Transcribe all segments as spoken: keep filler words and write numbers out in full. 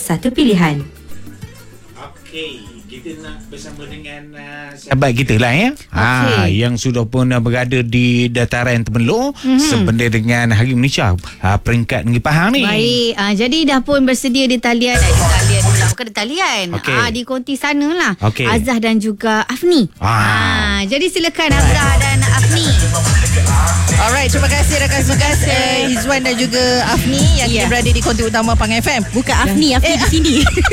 satu pilihan. Okey, kita nak bersama dengan uh, sahabat kita lah ya. Okay. Ha, yang sudah pun uh, berada di dataran Temerloh mm-hmm. sempena dengan Hari Malaysia uh, peringkat Negeri Pahang ni. Baik, uh, jadi dah pun bersedia di talian, eh, di talian pula, bukan di talian. Okay. Uh, di konti sana lah. Okay. Azah dan juga Afni. Ah. Uh, jadi silakan Azah dan Afni. Alright, terima kasih rakan tugas eh, Izwan dan juga Afni yang yeah. kita berada di konti utama Pang F M. Bukan Afni, Afni eh, di sini.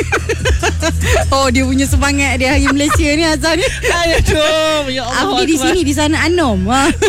Oh, dia punya semangat dia Hari Malaysia ni Azhar ni. Aduh, ya Allah. Afni di sini, di sana Anom.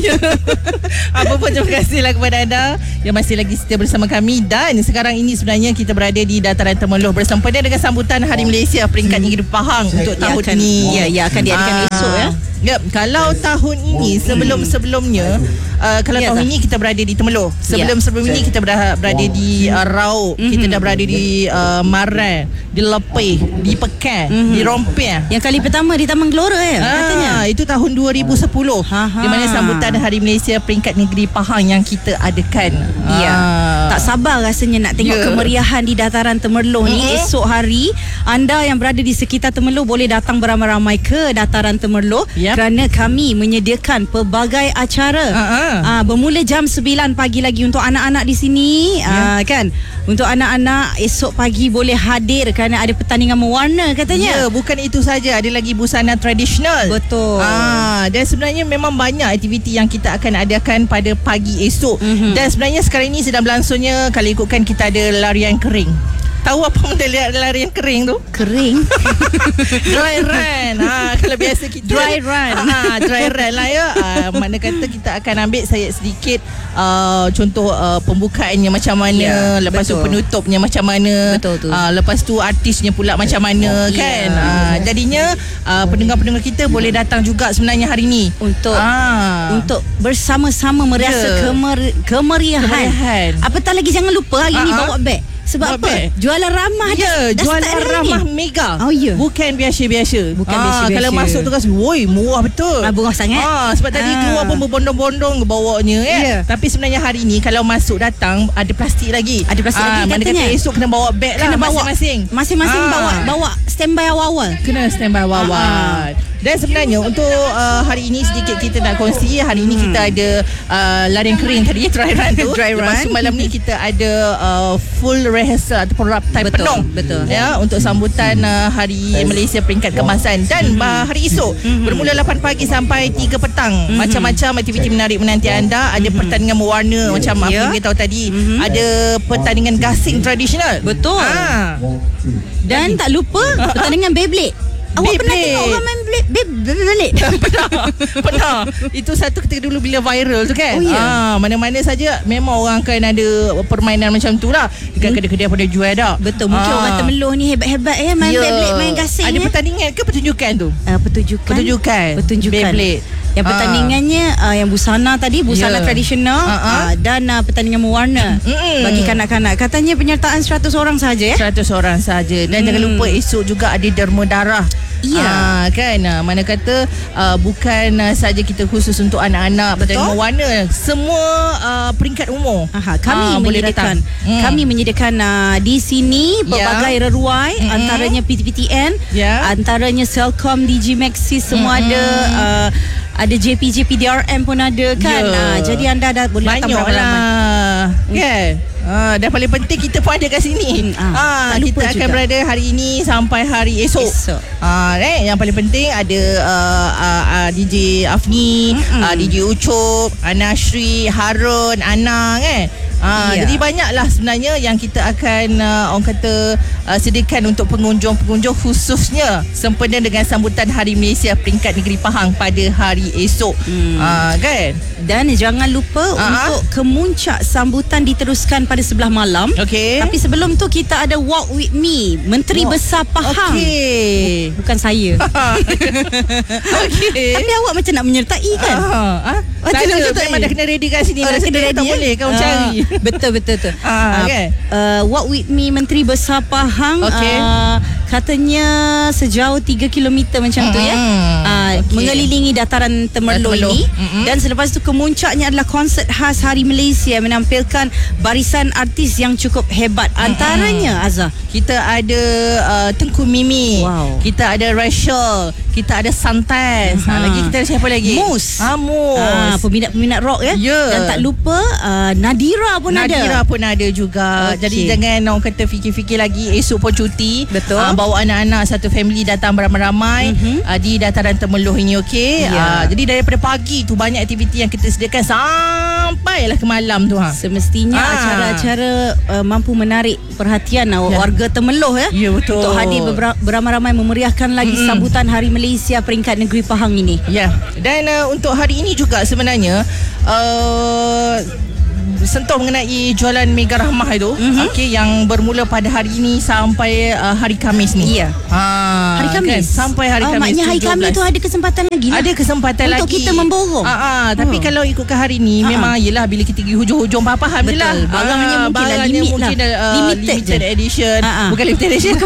Apa pun terima kasihlah kepada anda yang masih lagi setia bersama kami. Dan sekarang ini sebenarnya kita berada di dataran Temerloh bersempena dengan sambutan Hari Malaysia peringkat hmm. Negeri Pahang untuk tahun akan, ini. Ya, ya akan diadakan ah. esok ya. Yep, kalau tahun ini sebelum-sebelumnya uh, kalau ya, tahun tak? ini kita berada di Temerloh. Sebelum-sebelum ya. ini kita berada, berada di uh, Rauk, mm-hmm. kita dah berada di uh, Marai, di Lepeh, di Pekan, mm-hmm. di Rompiah. Yang kali pertama di Taman Gelora ya, ah, katanya. Itu tahun dua ribu sepuluh. Ha-ha. Di mana sambutan Hari Malaysia peringkat Negeri Pahang yang kita adakan. Ya. Ah. Tak sabar rasanya nak tengok yeah. kemeriahan di dataran Temerloh ni. Mm-hmm. Esok hari anda yang berada di sekitar Temerloh boleh datang beramai-ramai ke dataran Temerloh. Yep. Kerana kami menyediakan pelbagai acara uh-huh. uh, bermula jam sembilan pagi lagi untuk anak-anak di sini yeah. uh, kan. Untuk anak-anak esok pagi boleh hadir kerana ada pertandingan mewarna katanya. Ya, yeah, bukan itu saja, ada lagi busana tradisional. Betul. Ah, dan sebenarnya memang banyak aktiviti yang kita akan adakan pada pagi esok. Mm-hmm. Dan sebenarnya sekarang ini sedang berlangsungnya, kalau ikutkan kita ada larian kering. Tahu apa benda larian kering tu? Kering? Dry run. Ha, kalau biasa kita dry run. Ha, dry run lah ya. Ha, mana kata kita akan ambil saya sedikit uh, contoh uh, pembukaannya macam mana, ya, lepas betul. tu penutupnya macam mana. Betul tu. Uh, lepas tu artisnya pula macam mana ya. kan. Uh, jadinya uh, pendengar-pendengar kita boleh datang juga sebenarnya hari ni untuk ha. untuk bersama-sama merasa ya. kemer- kemeriahan. kemeriahan. Apatah lagi jangan lupa hari uh-huh. ni bawa beg. Sebab apa? Bag. Jualan ramah ya, dah, jualan dah ramah ni. Mega. Oh ya. Bukan biasa-biasa. Bukan ah, biasa-biasa. Kalau masuk tu rasa, woi, murah betul. Ah, murah sangat. Ah, sebab ah. tadi keluar pun berbondong-bondong bawanya ya. Yeah. Tapi sebenarnya hari ni kalau masuk datang ada plastik lagi. Ada plastik ah, lagi mana katanya. kata esok kena bawa beg lah masing-masing. Masing-masing ah. bawa bawa standby awal-awal. Kena standby awal-awal. Ah. Dan sebenarnya untuk uh, hari ini sedikit kita nak kongsi. Hari ini hmm. kita ada uh, larian kering tadi, dry run tu. Dry run. Lepas tu malam ni kita ada uh, full rehearsal ataupun raptai penuh. Betul. Ya, untuk sambutan uh, Hari Malaysia peringkat kemasan. Dan uh, hari esok mm-hmm. bermula lapan pagi sampai tiga petang. Mm-hmm. Macam-macam aktiviti menarik menanti anda. Ada mm-hmm. pertandingan mewarna yeah. macam Afni yeah. beritahu tadi. Mm-hmm. Ada pertandingan gasing tradisional. Betul. Ha. Dan tak lupa pertandingan Beyblade. Awak Beyblade. pernah tengok orang main Beyblade? Pernah. Pernah. Itu satu ketika dulu bila viral tu kan. Oh, yeah. ah, mana-mana saja memang orang akan ada permainan macam tu lah. Dekat hmm. kedai-kedai pada jual dah. Betul. Mungkin ah. orang Temerloh ni hebat-hebat ya main yeah. Beyblade, main gasing. Ada ya? pertandingan ke pertunjukan tu? Uh, pertunjukan. Pertunjukan. Pertunjukan. Beyblade. Yang pertandingannya uh, yang busana tadi, busana yeah. tradisional uh-huh. uh, dan uh, pertandingan mewarna mm-hmm. bagi kanak-kanak. Katanya penyertaan seratus orang saja ya. seratus orang saja. Dan mm. jangan lupa esok juga ada derma darah. Ya, ah, kan. Mana kata uh, bukan uh, saja kita khusus untuk anak-anak pertandingan mewarna, semua uh, peringkat umur. Aha, kami ah, menyediakan hmm. kami menyediakan uh, di sini pelbagai yeah. reruai, mm-hmm. antaranya P T P T N, yeah. antaranya Celcom, D G Maxis semua mm-hmm. ada. Uh, ada J P J P D R M pun ada kan. Yeah. Uh, jadi anda dah boleh datang beramai-ramai. Lah. Kan? Ah, dan paling penting kita pun ada kat sini. Hmm, ah, ah, kita akan juga. berada hari ini sampai hari esok. esok. Ah, eh, yang paling penting ada uh, uh, uh, D J Afni, uh, D J Ucup, Anashri, Harun, Anang eh. Ah, yeah. Jadi banyaklah sebenarnya yang kita akan uh, orang kata uh, sediakan untuk pengunjung-pengunjung khususnya sempena dengan sambutan Hari Malaysia peringkat Negeri Pahang pada hari esok. Hmm. Ah, kan? Dan jangan lupa uh-huh. untuk kemuncak sambutan diteruskan pada sebelah malam. Okay. Tapi sebelum tu kita ada Walk With Me, Menteri Walk. Besar Pahang. Okay. Bukan saya. Okay. Tapi awak macam nak menyertai kan? Uh-huh. Ha? Saya memang dah kena ready kat sini. Oh, dah kena ready tak ya? boleh kau uh, cari. Betul betul tu. Ah, okay. uh, Walk With Me, Menteri Besar Pahang. Okay. Uh, katanya sejauh tiga kilometer macam tu ya. Uh, okay. Mengelilingi dataran Temerloh ini. Mm-hmm. Dan selepas tu kemuncaknya adalah konsert khas Hari Malaysia menampilkan barisan artis yang cukup hebat. Antaranya Azhar, kita ada uh, Tengku Mimi. Wow. Kita ada Rachel. Kita ada Santes. Ha. Lagi kita ada siapa lagi? Mus. Ah, Mus. Ah, peminat-peminat rock ya. Yeah. Dan tak lupa uh, Nadira pun Nadira ada. Nadira pun ada juga. Okay. Jadi jangan orang kata fikir-fikir lagi, esok pun cuti. Betul. Uh, bawa anak-anak satu family datang beramai-ramai mm-hmm. uh, di dataran Temerloh ini, okey. Yeah. Uh, jadi daripada pagi tu banyak aktiviti yang kita sediakan sampailah ke malam tu ha. Semestinya ah. acara-acara uh, mampu menarik perhatian uh, ya. warga Temerloh ya. Ya, betul. Untuk hadir beber- beramai-ramai memeriahkan lagi mm-hmm. sambutan Hari Malaysia peringkat negeri Pahang ini. Ya. Dan uh, untuk hari ini juga sebenarnya uh, sentuh mengenai jualan Mega Rahmah itu, mm-hmm. okey, yang bermula pada hari ini sampai uh, hari Khamis ni. Ya. Ha, hari Khamis. Kan? Sampai hari oh, Khamis. Maknanya hari Khamis tu ada kesempatan lagi lah. Ada kesempatan untuk lagi untuk kita memborong. Ha, ha, tapi oh. kalau ikutkan hari ni ha, memang yelah bila kita pergi hujung-hujung faham je lah. Barangnya mungkin barangnya lah limit mungkin lah. Uh, limited, limited edition. Ha, ha. Bukan limited edition.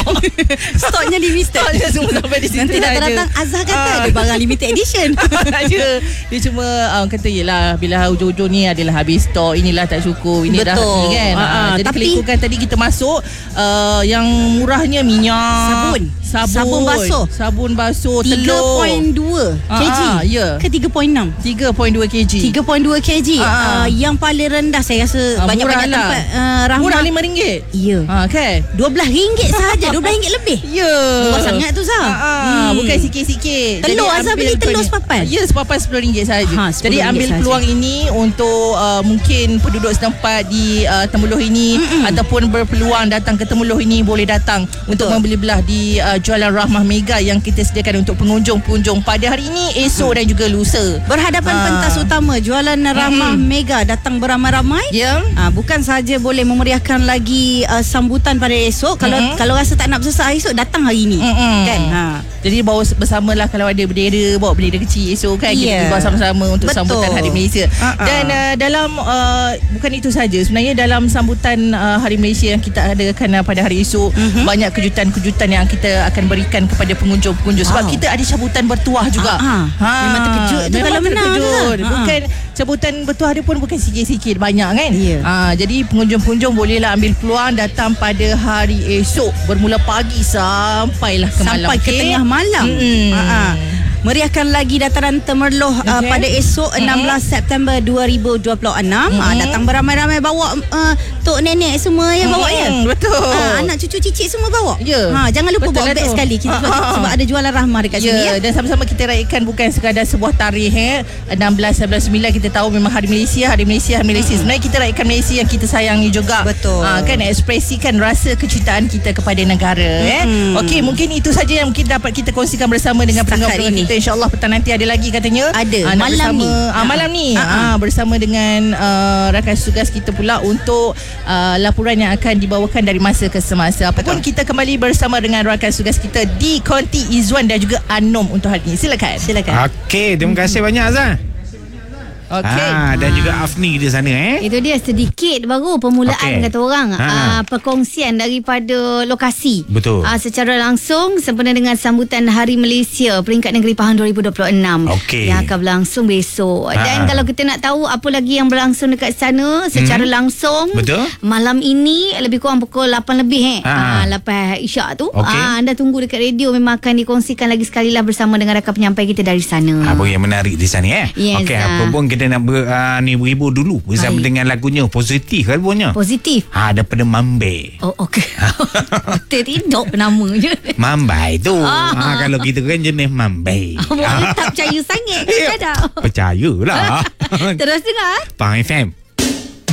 Stoknya limited. Stoknya semua sampai di situ. Nanti datang-datang Azhar kata ha. ada barang limited edition. Ada. Dia cuma uh, kata yelah bila hujung-hujung ni adalah habis stok, inilah tak cukup, ini betul. dah ni kan. Ha, ha. Jadi tapi kalau ikutkan tadi kita masuk uh, yang murahnya minyak, sabun, sabun, sabun basuh, sabun basuh, tiga telur perpuluhan dua kilogram. Ah, ya. Ke tiga perpuluhan enam tiga perpuluhan dua kilogram. tiga perpuluhan dua kilogram. Ah, uh, yang paling rendah saya rasa ah, banyak-banyak murah lah. tempat uh, Rahmah. Murah lima ringgit. Ya. Ha, kan? dua belas ringgit sahaja, dua belas ringgit lebih. Ya. Murah sangat tu Zah. Ha, ha. Hmm. Bukan sikit-sikit. Telur Jadi Azhar beli telur sepapan. Ya, sepapan sepuluh ringgit sahaja. Ha, sepuluh Jadi ambil ringgit peluang sahaja. ini untuk uh, mungkin penduduk setempat di uh, Temerloh ini Mm-mm. ataupun berpeluang datang ke Temerloh ini boleh datang Betul. untuk membeli belah di uh, jualan Rahmah Mega yang kita sediakan untuk pengunjung-pengunjung pada hari ini, esok hmm. dan juga lusa. Berhadapan Ha. pentas utama jualan Rahmah Mm-mm. Mega datang beramai-ramai. Ya. Ha, bukan sahaja boleh memeriahkan lagi uh, sambutan pada esok. Kalau Mm-mm. kalau rasa tak nak besar esok, datang hari ini. Mm-mm. Kan? Ha. Jadi bawa bersamalah kalau ada bendera, bawa bendera kecil esok kan, Yeah. kita bawa sama-sama untuk Betul. sambutan Hari Malaysia. Uh-uh. Dan uh, dalam uh, bukan itu saja, sebenarnya dalam sambutan uh, Hari Malaysia yang kita adakan uh, pada hari esok, uh-huh. banyak kejutan-kejutan yang kita akan berikan kepada pengunjung-pengunjung sebab wow. kita ada cabutan bertuah juga. Uh-huh. Ha, memang terkejut tu kalau menang tu. Uh-huh. Bukan cabutan bertuah dia pun bukan sikit-sikit, banyak kan. Yeah. Ha, jadi pengunjung-pengunjung bolehlah ambil peluang datang pada hari esok bermula pagi sampailah ke sampai malam. Sampai ke okay? tengah malam. Hmm. Ha. Meriahkan lagi dataran Temerloh okay. uh, pada esok mm-hmm. enam belas September dua ribu dua puluh enam. Mm-hmm. Uh, datang beramai-ramai bawa uh, tok nenek semua ya mm-hmm. bawa ya. Betul. Uh, anak cucu cicit semua bawa. Ya. Ha, jangan lupa Betul bawa lah beg tu. sekali kita sebab, Ha-ha. sebab ada jualan Rahmah dekat ya, sini ya. Dan sama-sama kita raikan bukan sekadar sebuah tarikh eh. enam belas, sembilan belas, sembilan kita tahu memang Hari Malaysia, Hari Malaysia, Hari Malaysia. Mm-hmm. Sebenarnya kita raikan Malaysia yang kita sayangi juga. Betul. Ha, kan ekspresikan rasa kecintaan kita kepada negara mm-hmm. eh. Okey, mungkin itu saja yang mungkin dapat kita kongsikan bersama dengan pendengar-pendengar kita. InsyaAllah petang nanti ada lagi katanya. Ada ha, malam bersama, ni. Ha, malam ni. Ha, bersama dengan uh, rakan tugas kita pula untuk uh, laporan yang akan dibawakan dari masa ke semasa. Apapun kita kembali bersama dengan rakan tugas kita di Konti Izzuan dan juga Anom untuk hari ini. Silakan. Silakan. Okey, terima kasih banyak Azhar. Okey. Ha, dan juga Afni di sana eh. Itu dia sedikit baru permulaan Okey. kata orang. Ha. Uh, perkongsian daripada lokasi. Betul. Uh, secara langsung sempena dengan sambutan Hari Malaysia peringkat negeri Pahang dua ribu dua puluh enam Okey. yang akan berlangsung besok. Ha. Dan kalau kita nak tahu apa lagi yang berlangsung dekat sana secara Hmm. langsung, Betul. malam ini lebih kurang pukul lapan lebih eh. Ha. Uh, lapan isyak tu. Okey. Uh, anda tunggu dekat radio, memang akan dikongsikan lagi sekali lah bersama dengan rakan penyampai kita dari sana. Apa yang menarik di sana eh. Yes, Okey, ah. apa pun kita nak ber, uh, ni beribu dulu bersama Baik. dengan lagunya positif kan punya. Positif. Ha, daripada Mambai. Oh, okey. Tertidur nama je. Mambai tu. Ah. Ha, kalau kita kan jenis Mambai. Boleh tak percaya sangat ke tak? Percayalah. Terus dengar. Pahang F M.